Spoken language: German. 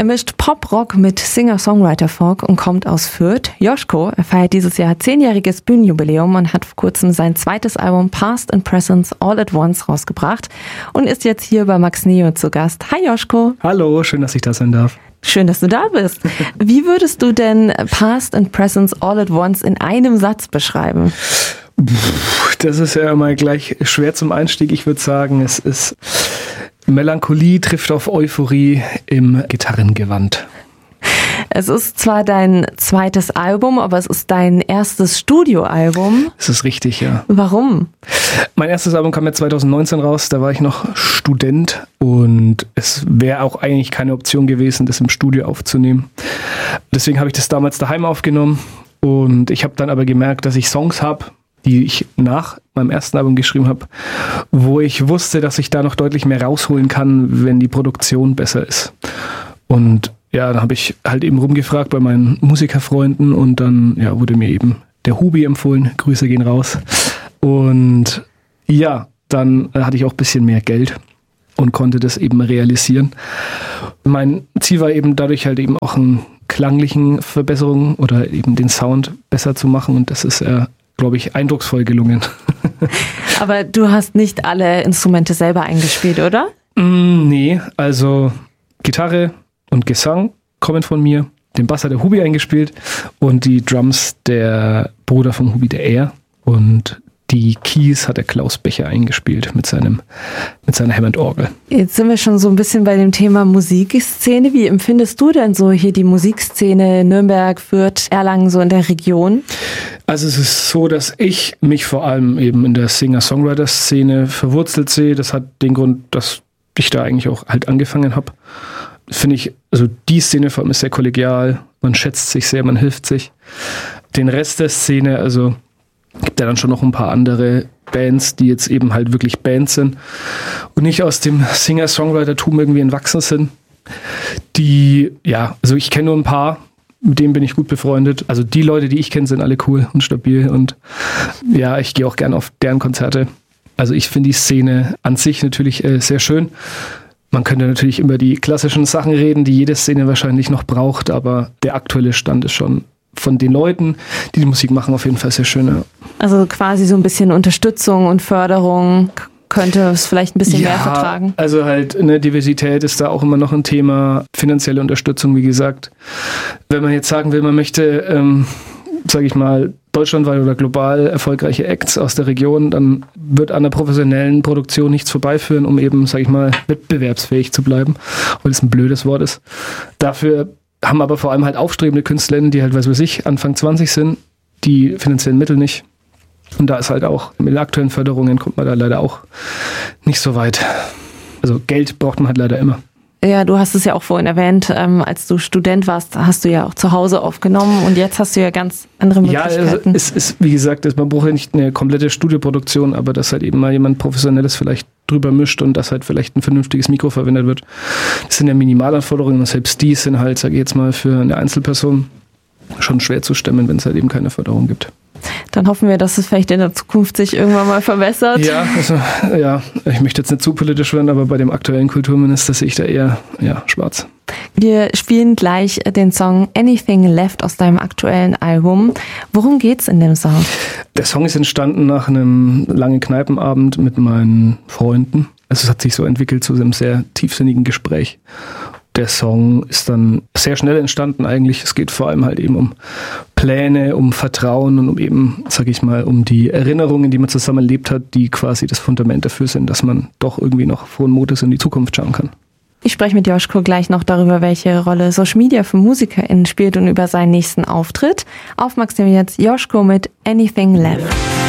Er mischt Pop-Rock mit Singer-Songwriter-Folk und kommt aus Fürth. Joschko feiert dieses Jahr 10-jähriges Bühnenjubiläum und hat vor kurzem sein zweites Album Past and Present All at Once rausgebracht und ist jetzt hier bei Max Neo zu Gast. Hi Joschko. Hallo, schön, dass ich da sein darf. Schön, dass du da bist. Wie würdest du denn Past and Present All at Once in einem Satz beschreiben? Das ist ja mal gleich schwer zum Einstieg. Ich würde sagen, es ist Melancholie trifft auf Euphorie im Gitarrengewand. Es ist zwar dein zweites Album, aber es ist dein erstes Studioalbum. Das ist richtig, ja. Warum? Mein erstes Album kam ja 2019 raus, da war ich noch Student und es wäre auch eigentlich keine Option gewesen, das im Studio aufzunehmen. Deswegen habe ich das damals daheim aufgenommen und ich habe dann aber gemerkt, dass ich Songs habe, die ich nach meinem ersten Album geschrieben habe, wo ich wusste, dass ich da noch deutlich mehr rausholen kann, wenn die Produktion besser ist. Und ja, dann habe ich halt eben rumgefragt bei meinen Musikerfreunden und dann wurde mir eben der Hubi empfohlen. Grüße gehen raus. Und ja, dann hatte ich auch ein bisschen mehr Geld und konnte das eben realisieren. Mein Ziel war eben dadurch halt eben auch eine klanglichen Verbesserungen oder eben den Sound besser zu machen und das ist glaube ich, eindrucksvoll gelungen. Aber du hast nicht alle Instrumente selber eingespielt, oder? Nee, also Gitarre und Gesang kommen von mir. Den Bass hat der Hubi eingespielt und die Drums der Bruder von Hubi, der Er. Und die Keys hat der Klaus Becher eingespielt mit seiner Hammond-Orgel. Jetzt sind wir schon so ein bisschen bei dem Thema Musikszene. Wie empfindest du denn so hier die Musikszene Nürnberg, Fürth, Erlangen, so in der Region? Also es ist so, dass ich mich vor allem eben in der Singer-Songwriter-Szene verwurzelt sehe. Das hat den Grund, dass ich da eigentlich auch halt angefangen habe. Finde ich, also die Szene vor allem ist sehr kollegial. Man schätzt sich sehr, man hilft sich. Den Rest der Szene, also gibt ja dann schon noch ein paar andere Bands, die jetzt eben halt wirklich Bands sind und nicht aus dem Singer-Songwriter-Tum irgendwie entwachsen sind. Die, also ich kenne nur ein paar, mit denen bin ich gut befreundet. Also die Leute, die ich kenne, sind alle cool und stabil und ja, ich gehe auch gerne auf deren Konzerte. Also ich finde die Szene an sich natürlich sehr schön. Man könnte natürlich über die klassischen Sachen reden, die jede Szene wahrscheinlich noch braucht, aber der aktuelle Stand ist schon von den Leuten, die Musik machen, auf jeden Fall sehr schön. Ja. Also quasi so ein bisschen Unterstützung und Förderung könnte es vielleicht ein bisschen mehr vertragen. Also halt Diversität ist da auch immer noch ein Thema. Finanzielle Unterstützung, wie gesagt. Wenn man jetzt sagen will, man möchte, sage ich mal, deutschlandweit oder global erfolgreiche Acts aus der Region, dann wird an der professionellen Produktion nichts vorbeiführen, um eben, sage ich mal, wettbewerbsfähig zu bleiben, weil das ein blödes Wort ist. Dafür haben aber vor allem halt aufstrebende Künstlerinnen, die halt, Anfang 20 sind, die finanziellen Mittel nicht. Und da ist halt auch, mit den aktuellen Förderungen kommt man da leider auch nicht so weit. Also Geld braucht man halt leider immer. Ja, du hast es ja auch vorhin erwähnt, als du Student warst, hast du ja auch zu Hause aufgenommen und jetzt hast du ja ganz andere Möglichkeiten. Ja, es ist, wie gesagt, man braucht ja nicht eine komplette Studioproduktion, aber dass halt eben mal jemand Professionelles vielleicht drüber mischt und dass halt vielleicht ein vernünftiges Mikro verwendet wird. Das sind ja Minimalanforderungen und selbst die sind halt, sage ich jetzt mal, für eine Einzelperson schon schwer zu stemmen, wenn es halt eben keine Förderung gibt. Dann hoffen wir, dass es vielleicht in der Zukunft sich irgendwann mal verbessert. Ja, ich möchte jetzt nicht zu politisch werden, aber bei dem aktuellen Kulturminister sehe ich da eher schwarz. Wir spielen gleich den Song Anything Left aus deinem aktuellen Album. Worum geht's in dem Song? Der Song ist entstanden nach einem langen Kneipenabend mit meinen Freunden. Also es hat sich so entwickelt zu einem sehr tiefsinnigen Gespräch. Der Song ist dann sehr schnell entstanden eigentlich. Es geht vor allem halt eben um Pläne, um Vertrauen und um eben, sage ich mal, um die Erinnerungen, die man zusammen erlebt hat, die quasi das Fundament dafür sind, dass man doch irgendwie noch frohen Mutes in die Zukunft schauen kann. Ich spreche mit Joschko gleich noch darüber, welche Rolle Social Media für MusikerInnen spielt und über seinen nächsten Auftritt. Auf Max nehmen wir jetzt Joschko mit Anything Left.